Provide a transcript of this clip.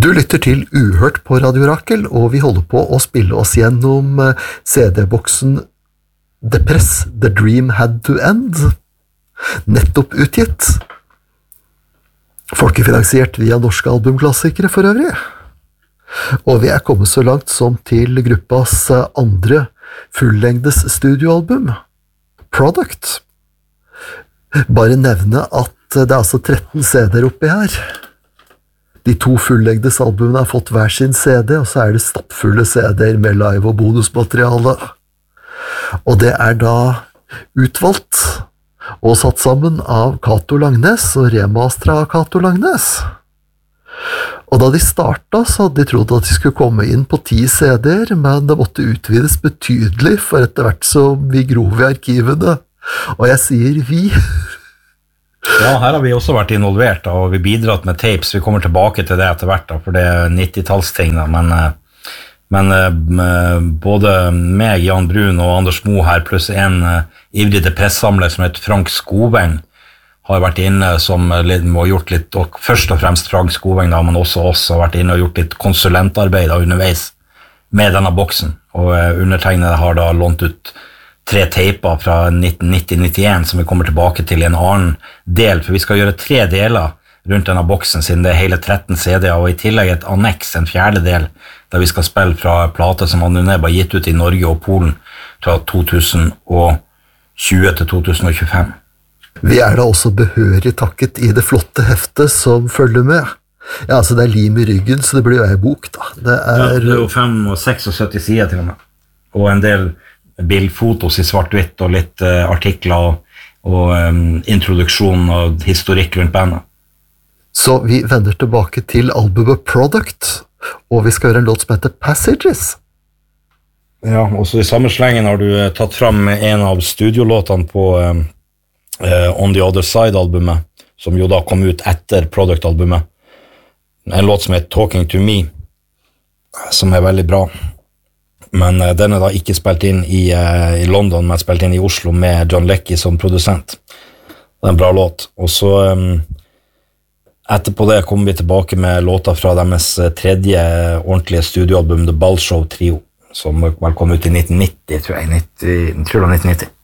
Du lytter til Uhørt på Radio Rakel, og vi holder på å spille oss gjennom CD-boksen The Press, The Dream Had to End, nettopp utgitt. Folkefinansiert via norske albumklassikere for øvrig. Og vi kommet så langt som til gruppas andre fullengdes studioalbum, Product. Bare nevne at det altså 13 CD-er oppi her. De 2 fullengdes albumene har fått hver sin CD, og så det stappfulle CD-er med live- og bonusmateriale. Og det da utvalgt og satt sammen av Cato Langnes og remasteret av Cato Langnes. Og da de startet, så hadde de trodd at de skulle komme inn på 10 CD-er, men det måtte utvides betydelig, for etter hvert så vi grov i arkivene. Og jeg sier vi. Ja, her har vi også vært involvert, og vi bidratt med tapes. Vi kommer tilbake til det etter hvert, for det 90-tallsting. Men både meg, Jan Brun og Anders Mo her, pluss en ivrig pressamler som heter Frank Skoveng, har vært inne og gjort litt, og først og fremst Frank Skoveng, men også oss, har vært inne og gjort litt konsulentarbeid underveis med denne boksen. Og undertegnede har da lånt ut 3 teiper fra 1990-91 som vi kommer tilbake til i en annen del, for vi skal gjøre 3 deler rundt denne boksen siden det hele 13 CD-er, og i tillegg et anneks, en 4. del, der vi skal spille fra plate som Anuneb har gitt ut i Norge og Polen fra 2020 til 2025. Vi da også behørig takket i det flotte heftet som følger med. Ja, altså det lim i ryggen, så det blir jo en bok da. Det det jo 76 sider til og med, og en del bildfotos i svart-hvitt og litt artikler og introduksjon og historikk rundt bandet. Så vi vender tilbake til albumet Product, og vi skal gjøre en låt som heter Passages. Ja, og så i samme slengen har du tatt fram en av studiolåtene på On the Other Side-albumet, som jo da kom ut etter Product-albumet. En låt som heter Talking to Me, som veldig bra. Men den da ikke spilt inn i London, men spilt inn i Oslo med John Leckie som produsent. Det en bra låt. Og så etterpå det kommer vi tilbake med låter fra deres 3. ordentlige studioalbum, The Ball Show Trio, som vel kom ut i 1990, tror jeg det var 1990.